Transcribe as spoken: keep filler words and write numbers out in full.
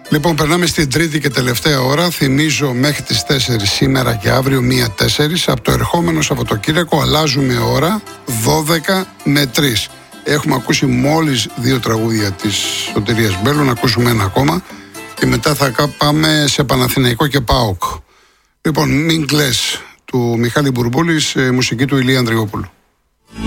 Λοιπόν, περνάμε στην τρίτη και τελευταία ώρα. Θυμίζω μέχρι τις τέσσερις σήμερα και αύριο μία τέσσερις. Από το ερχόμενο Σαββατοκύριακο αλλάζουμε ώρα δώδεκα με τρεις. Έχουμε ακούσει μόλις δύο τραγούδια της Σωτηρίας Μπέλου, να ακούσουμε ένα ακόμα και μετά θα πάμε σε Παναθηναϊκό και ΠΑΟΚ. Λοιπόν, μην κλαις του Μιχάλη Μπουρμπούλης, μουσική του Ηλία Ανδριόπουλου.